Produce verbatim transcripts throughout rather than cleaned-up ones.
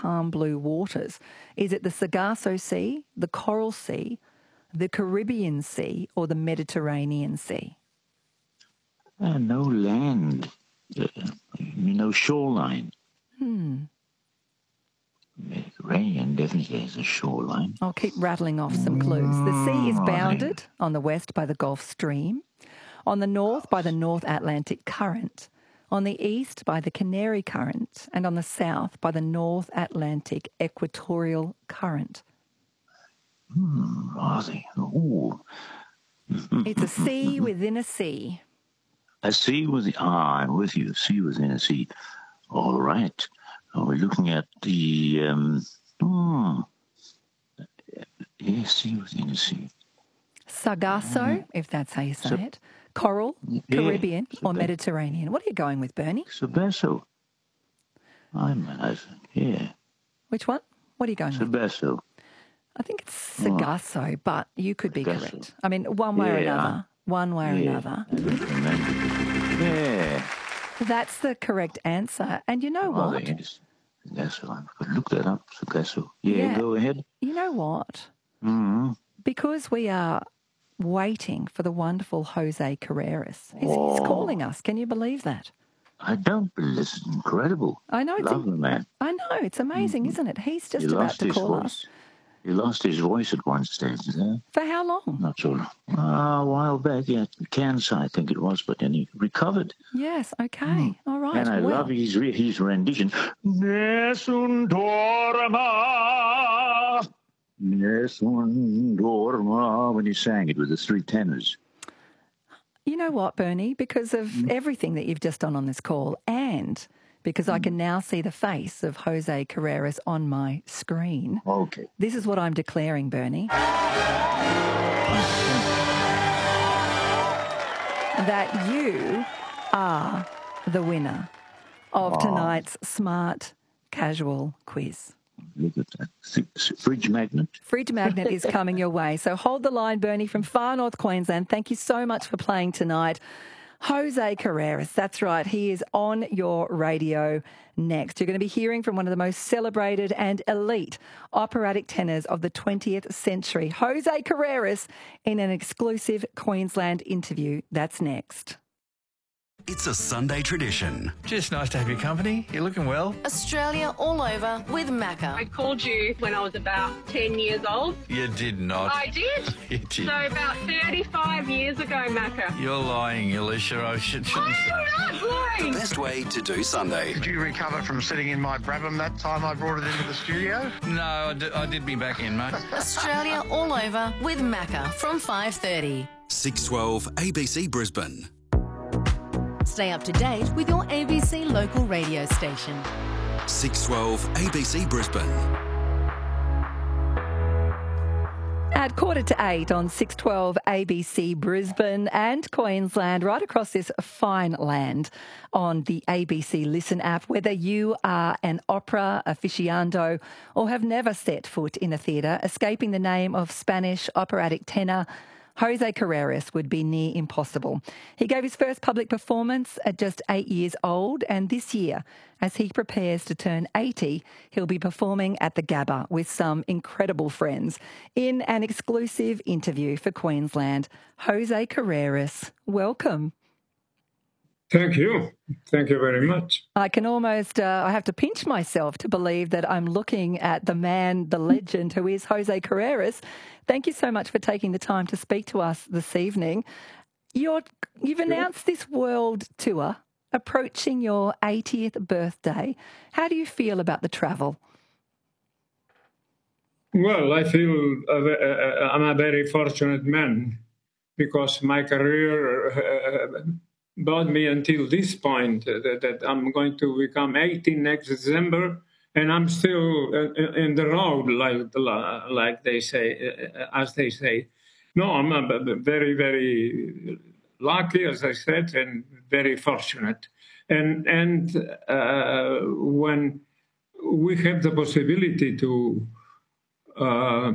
calm blue waters? Is it the Sargasso Sea, the Coral Sea, the Caribbean Sea, or the Mediterranean Sea? Uh, no land, uh, no shoreline. Hmm. Mediterranean definitely has a shoreline. I'll keep rattling off some clues. The sea is bounded on the west by the Gulf Stream, on the north by the North Atlantic Current, on the east by the Canary Current, and on the south by the North Atlantic Equatorial Current. Hmm, are they? Ooh. It's a sea within a sea. A sea within... Ah, I'm with you. A sea within a sea. All right. Oh, we're looking at the... Um, hmm. Yeah, sea within a sea. Sargasso, Uh, if that's how you say so, it. Coral, yeah, Caribbean, or Sab- Mediterranean. What are you going with, Bernie? Sabasso. I'm... I, yeah. Which one? What are you going with? Sabasso. I think it's Sargasso, oh. but you could be Sargasso. correct. I mean, one way yeah, or another. One way or yeah. another. Yeah. That's the correct answer. And you know Oh, what? yes. Sargasso. I've got to look that up. Sargasso. Yeah, Yeah. go ahead. You know what? Mm-hmm. Because we are waiting for the wonderful Jose Carreras. He's, oh. he's calling us. Can you believe that? I don't believe it's incredible. I know. It's Love the man. I know. It's amazing, mm-hmm. isn't it? He's just he about lost to his call voice. us. He lost his voice at one stage. There. For how long? Not so long. Uh, a while back, yeah. Cancer, I think it was, but then he recovered. Yes, okay. Mm. All right. And I well. love his, his rendition. Nessun dorma. Nessun dorma. When he sang it with the three tenors. You know what, Bernie? Because of mm. everything that you've just done on this call, and because mm. I can now see the face of Jose Carreras on my screen. Okay. This is what I'm declaring, Bernie. That you are the winner of oh. tonight's Smart Casual Quiz. Look at that. Fridge magnet. Fridge magnet is coming your way. So hold the line, Bernie, from far north Queensland. Thank you so much for playing tonight. Jose Carreras, that's right. He is on your radio next. You're going to be hearing from one of the most celebrated and elite operatic tenors of the twentieth century, Jose Carreras, in an exclusive Queensland interview. That's next. It's a Sunday tradition. Just nice to have your company. You're looking well. Australia all over with Macca. I called you when I was about ten years old. You did not. I did. You did. So about thirty-five years ago, Macca. You're lying, Alicia. I should, shouldn't say. I'm not lying. The best way to do Sunday. Did you recover from sitting in my Brabham that time I brought it into the studio? No, I did, I did be back in, mate. Australia all over with Macca from five thirty. six twelve A B C Brisbane. Stay up to date with your A B C local radio station. six twelve A B C Brisbane. At quarter to eight on six twelve A B C Brisbane and Queensland, right across this fine land on the A B C Listen app, whether you are an opera aficionado or have never set foot in a theatre, escaping the name of Spanish operatic tenor Jose Carreras would be near impossible. He gave his first public performance at just eight years old, and this year, as he prepares to turn eighty, he'll be performing at the Gabba with some incredible friends. In an exclusive interview for Queensland, Jose Carreras, welcome. Thank you. Thank you very much. I can almost, uh, I have to pinch myself to believe that I'm looking at the man, the legend who is Jose Carreras. Thank you so much for taking the time to speak to us this evening. You're, you've announced this world tour approaching your eightieth birthday. How do you feel about the travel? Well, I feel uh, uh, I'm a very fortunate man because my career uh, brought me until this point uh, that, that I'm going to become eighty next December, and I'm still uh, in the road, like like they say, uh, as they say. No, I'm uh, very, very lucky, as I said, and very fortunate. And and uh, when we have the possibility to uh,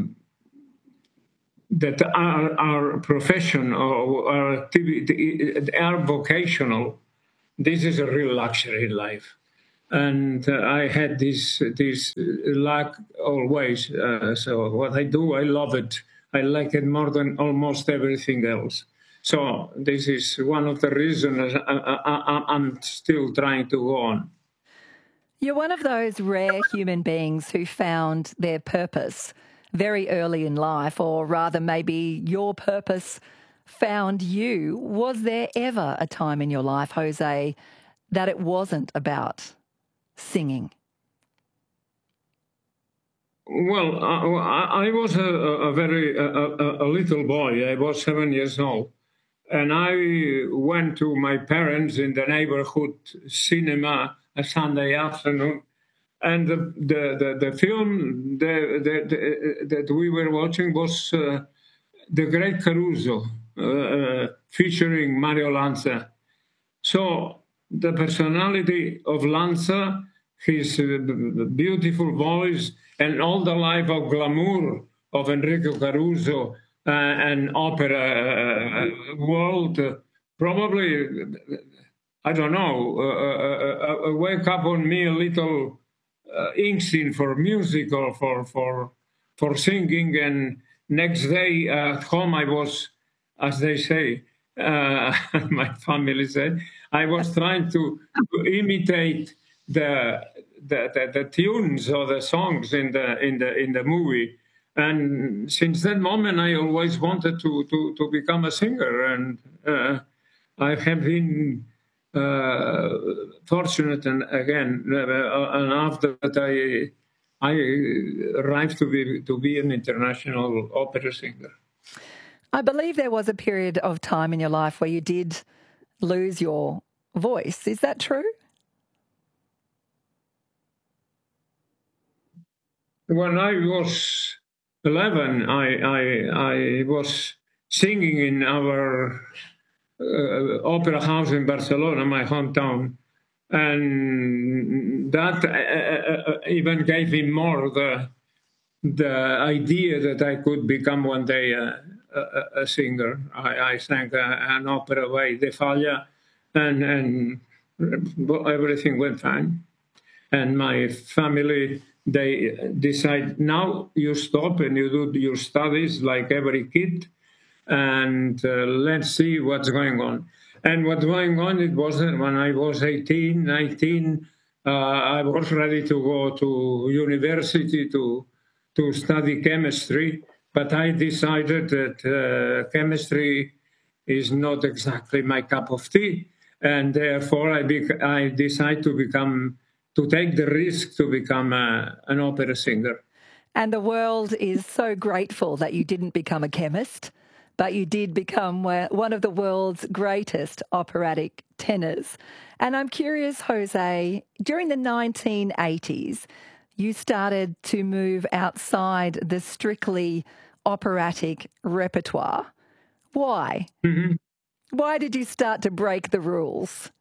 that our, our profession or our activity are vocational, this is a real luxury in life. and uh, I had this this luck always. Uh, so what I do, I love it. I like it more than almost everything else. So this is one of the reasons I, I, I, I'm still trying to go on. You're one of those rare human beings who found their purpose very early in life, or rather maybe your purpose found you. Was there ever a time in your life, Jose, that it wasn't about singing? Well, I, I was a, a very a, a, a little boy. I was seven years old. And I went to my parents in the neighborhood cinema a Sunday afternoon. And the the, the, the film the, the, the, that we were watching was uh, The Great Caruso, uh, uh, featuring Mario Lanza. So the personality of Lanza, his uh, beautiful voice, and all the life of glamour of Enrico Caruso, uh, and opera uh, world, uh, probably, I don't know, uh, uh, uh, wake up on me a little uh, instinct for music or for, for, for singing. And next day at home I was, as they say, uh, my family said, I was trying to, to imitate the, the, the the tunes or the songs in the in the in the movie. And since that moment, I always wanted to to, to become a singer, and uh, I have been uh, fortunate, and again, uh, enough that I I arrived to be to be an international opera singer. I believe there was a period of time in your life where you did lose your voice. Is that true? When I was eleven, I I, I was singing in our uh, opera house in Barcelona, my hometown, and that uh, even gave me more the the idea that I could become one day a, a, a singer. I, I sang a, an opera by De Falla, and and everything went fine. And my family, they decide, now you stop and you do your studies like every kid, and uh, let's see what's going on. And what's going on, it wasn't when I was eighteen, nineteen, uh, I was ready to go to university to, to study chemistry, but I decided that uh, chemistry is not exactly my cup of tea, and therefore I, bec- I decided to become to take the risk to become a, an opera singer. And the world is so grateful that you didn't become a chemist, but you did become one of the world's greatest operatic tenors. And I'm curious, Jose, during the nineteen eighties, you started to move outside the strictly operatic repertoire. Why? Mm-hmm. Why did you start to break the rules?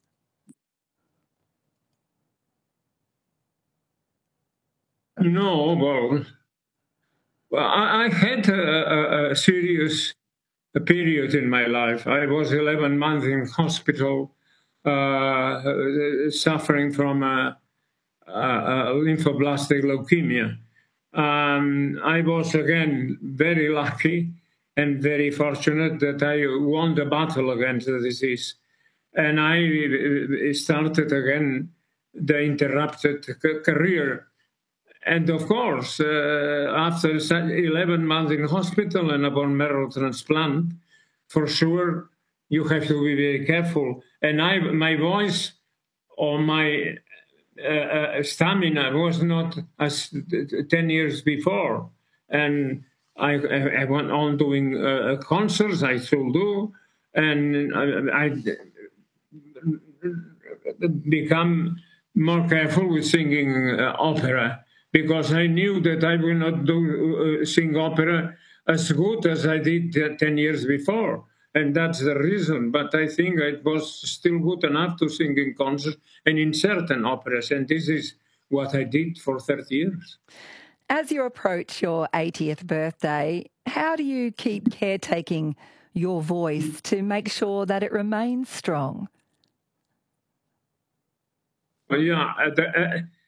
No, well, well I, I had a, a, a serious a period in my life. I was eleven months in hospital, uh, suffering from a, a, a lymphoblastic leukemia. Um, I was, again, very lucky and very fortunate that I won the battle against the disease. And I started again the interrupted career. And of course, uh, after eleven months in hospital and a bone marrow transplant, for sure, you have to be very careful. And I, my voice or my uh, uh, stamina was not as ten years before. And I, I went on doing uh, concerts, I still do, and I, I become more careful with singing uh, opera, because I knew that I will not do uh, sing opera as good as I did uh, ten years before. And that's the reason. But I think it was still good enough to sing in concerts and in certain operas. And this is what I did for thirty years. As you approach your eightieth birthday, how do you keep caretaking your voice to make sure that it remains strong? yeah, uh, the, uh,